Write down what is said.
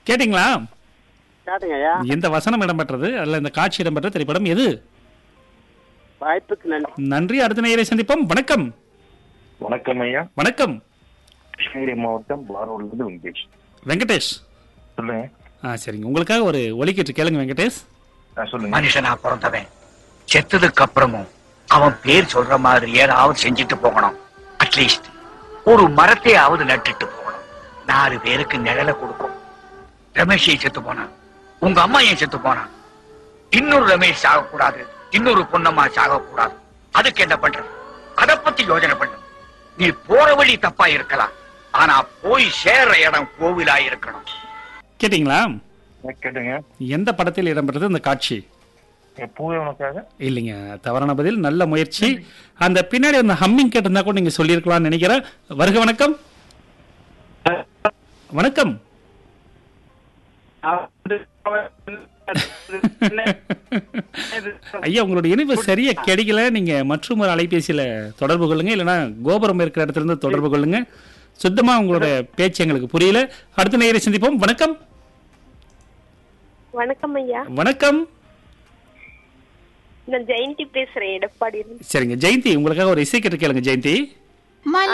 கேட்டீங்களா? கேட்டுங்க ஐயா. எந்த வசனம் இடம்பெற்றது அல்ல இந்த காட்சி இடம்பெற்ற திரைப்படம் எது? வாய்ப்புக்கு நன்றி. நன்றி. அடுத்த நேயரை சந்திப்போம். வணக்கம். வணக்கம் ஐயா. வணக்கம். கிருஷ்ணகிரி மாவட்டம் பாரூர்லேருந்து வெங்கடேஷ். வெங்கடேஷ் சொல்லுங்க. சரிங்க. உங்களுக்காக ஒரு ஒலிக்கிட்டு கேளுங்க வெங்கடேஷ். சொல்லுங்க. மனுஷனா பிறந்தவன் செத்ததுக்கு அப்புறமும் அவன் பேர் சொல்ற மாதிரி ஏதாவது செஞ்சுட்டு போகணும். அட்லீஸ்ட் ஒரு மரத்தையாவது நட்டுட்டு போகணும். 4 பேருக்கு நிழலை கொடுக்கும். ரமேஷ் ஏன் செத்து போனான்? உங்க அம்மா ஏன் செத்து போனான்? இன்னொரு ரமேஷ் சாகக்கூடாது, இன்னொரு பொண்ணம்மா சாகக்கூடாது. அதுக்கு என்ன பண்ற? அதை பத்தி யோசனை பண்ணு. நீ போற வழி தப்பா இருக்கலாம், ஆனா போய் சேர்ற இடம் கோவிலா இருக்கணும். கேட்டீங்களா? கேட்டுங்க. எந்த படத்தில் இடம்பெற்றது இந்த காட்சி? எப்போவே உனக்காக. இல்லைங்க, தவறான பதில். நல்ல முயற்சி. அந்த பின்னாடி அந்த ஹம்மிங் கேட்டிருந்தா கூட நீங்க சொல்லியிருக்கலாம்னு நினைக்கிறேன். வருக வணக்கம். வணக்கம். ஐயா, உங்களுடைய இணைப்பு சரியா கிடைக்கல. நீங்க மற்றும் ஒரு அலைபேசியில தொடர்பு கொள்ளுங்க, இல்லைன்னா கோபுரம் இருக்கிற இடத்துல இருந்து தொடர்பு கொள்ளுங்க. சுத்தமா உங்களோட பேச்சு எங்களுக்கு புரியல. அடுத்த நேயரை சந்திப்போம். வணக்கம். வணக்கம் ஐயா. வணக்கம். நான் ஜெயந்தி பேசுறேன், எடப்பாடி. சரிங்க ஜெயந்தி, உங்களுக்காக ஒரு இசை கேட்டு கேளுங்க ஜெயந்தி.